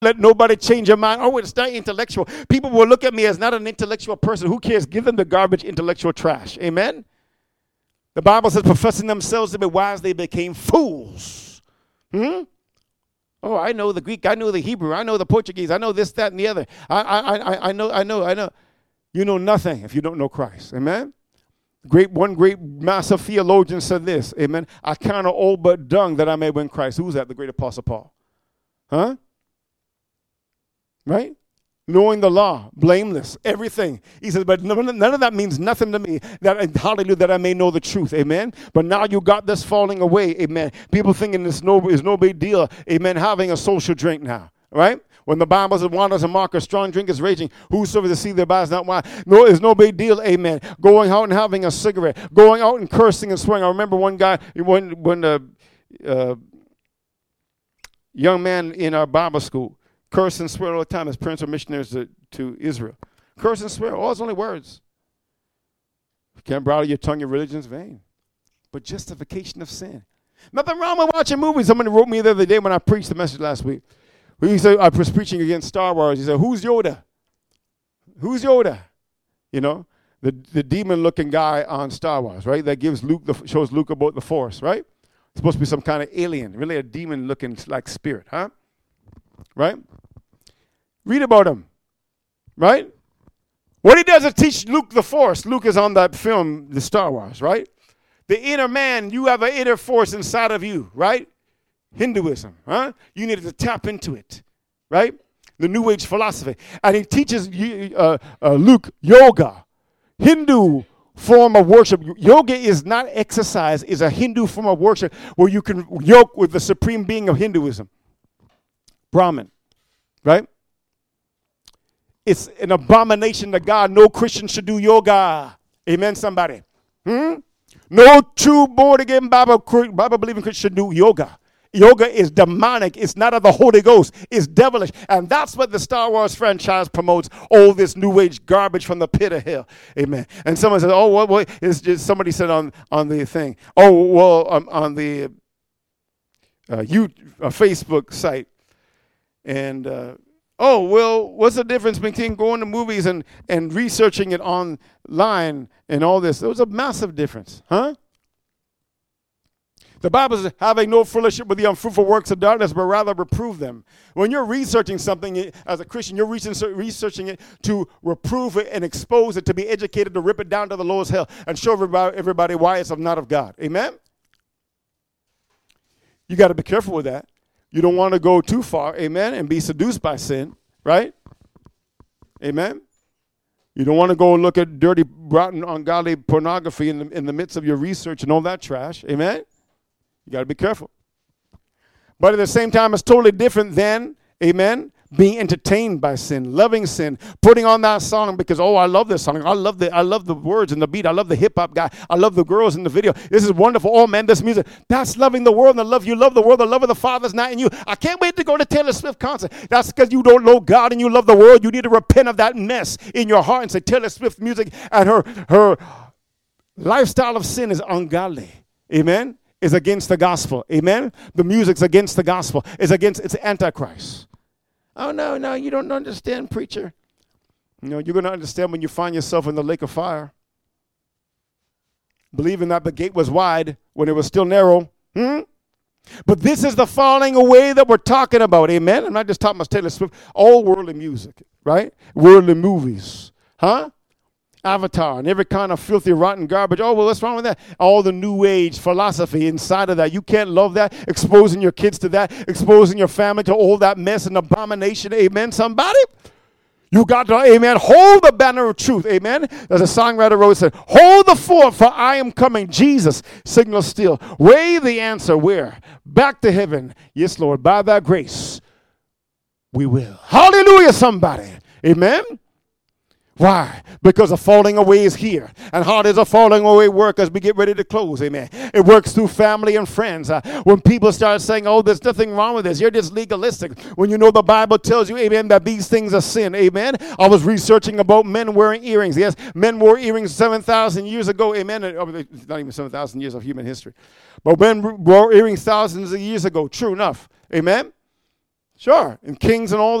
Let nobody change your mind. Oh, it's not intellectual. People will look at me as not an intellectual person. Who cares? Give them the garbage intellectual trash. Amen? The Bible says, professing themselves to be wise, they became fools. Oh, I know the Greek. I know the Hebrew. I know the Portuguese. I know this, that, and the other. I know. You know nothing if you don't know Christ. Amen? One great massive theologian said this. Amen? I count it all but dung that I may win Christ. Who's that? The great Apostle Paul. Huh? Right? Knowing the law, blameless, everything. He says, but none of that means nothing to me, that hallelujah, that I may know the truth. Amen? But now you got this falling away. Amen? People thinking it's no big deal. Amen? Having a social drink now. Right? When the Bible says, wanders and mockers, strong drink is raging, whosoever to see their bodies not wine. No, it's no big deal. Amen? Going out and having a cigarette, going out and cursing and swearing. I remember one guy, when young man in our Bible school, curse and swear all the time. His parents were missionaries to Israel. Curse and swear, all his only words. You can't bridle your tongue, your religion's vain. But justification of sin. Nothing wrong with watching movies. Somebody wrote me the other day when I preached the message last week. He said, I was preaching against Star Wars. He said, who's Yoda? Who's Yoda? You know, the demon-looking guy on Star Wars, right? That shows Luke about the Force, right? It's supposed to be some kind of alien, really a demon-looking like spirit, huh? Right? Read about him. Right? What he does is teach Luke the Force. Luke is on that film, the Star Wars, right? The inner man, you have an inner force inside of you, right? Hinduism, huh? You needed to tap into it, right? The New Age philosophy. And he teaches Luke yoga, Hindu form of worship. Yoga is not exercise, it's a Hindu form of worship where you can yoke with the supreme being of Hinduism. Brahman, right? It's an abomination to God. No Christian should do yoga. Amen, somebody. No true born-again Bible-believing Christian should do yoga. Yoga is demonic. It's not of the Holy Ghost. It's devilish. And that's what the Star Wars franchise promotes, all this new age garbage from the pit of hell. Amen. And someone says, oh, what it's just somebody said on the thing. Oh, well, on the Facebook site. And, what's the difference between going to movies and researching it online and all this? There was a massive difference, huh? The Bible says, having no fellowship with the unfruitful works of darkness, but rather reprove them. When you're researching something as a Christian, you're researching it to reprove it and expose it, to be educated, to rip it down to the lowest hell and show everybody why it's not of God. Amen? You got to be careful with that. You don't want to go too far, amen, and be seduced by sin, right? Amen? You don't want to go look at dirty, rotten, ungodly pornography in the midst of your research and all that trash, amen? You got to be careful. But at the same time, it's totally different than, amen, being entertained by sin, loving sin, putting on that song because, oh, I love this song. I love the words and the beat. I love the hip-hop guy. I love the girls in the video. This is wonderful. Oh, man, this music. That's loving the world and the love. You love the world. The love of the Father is not in you. I can't wait to go to Taylor Swift concert. That's because you don't know God and you love the world. You need to repent of that mess in your heart and say Taylor Swift music and her lifestyle of sin is ungodly. Amen? Is against the gospel. Amen? The music's against the gospel. It's antichrist. Oh, no, you don't understand, preacher. You're going to understand when you find yourself in the lake of fire. Believing that the gate was wide when it was still narrow. But this is the falling away that we're talking about. Amen? I'm not just talking about Taylor Swift. All worldly music, right? Worldly movies. Huh? Avatar and every kind of filthy, rotten garbage. Oh, well, what's wrong with that? All the new age philosophy inside of that. You can't love that, exposing your kids to that, exposing your family to all that mess and abomination. Amen, somebody? You got to, amen, hold the banner of truth. Amen? As a songwriter wrote, said, hold the fort, for I am coming. Jesus, signal still. Wave the answer where? Back to heaven. Yes, Lord, by thy grace, we will. Hallelujah, somebody. Amen? Why? Because the falling away is here. And how does a falling away work as we get ready to close? Amen. It works through family and friends. When people start saying, oh, there's nothing wrong with this. You're just legalistic. When you know the Bible tells you, amen, that these things are sin. Amen. I was researching about men wearing earrings. Yes, men wore earrings 7,000 years ago. Amen. It's not even 7,000 years of human history. But men wore earrings thousands of years ago. True enough. Amen. Sure. And kings and all